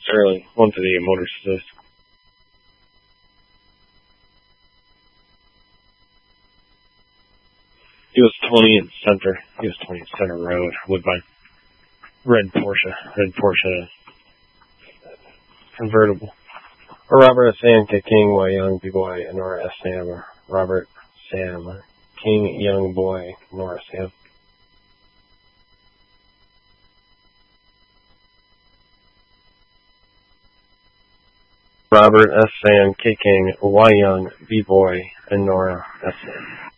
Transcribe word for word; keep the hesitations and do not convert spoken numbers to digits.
necessarily. One to the motor assist. He was twenty in center. He was twenty in center road. Woodbine. Red Porsche. Red Porsche. Convertible. Or Robert S. Sam, K. King, Y. Young, B-Boy, Nora S. Sam. Robert Sam. King, Young Boy, Nora Sam. Robert S. Sam, K. King, Y. Young, B-Boy, and Nora S. Sam.